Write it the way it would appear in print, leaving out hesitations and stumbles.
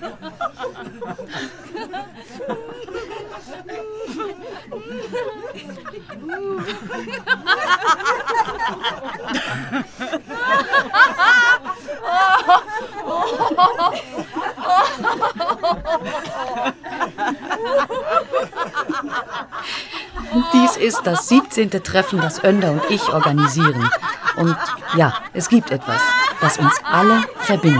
Dies ist das 17. Treffen, das Önder und ich organisieren. Und ja, es gibt etwas, das uns alle verbindet.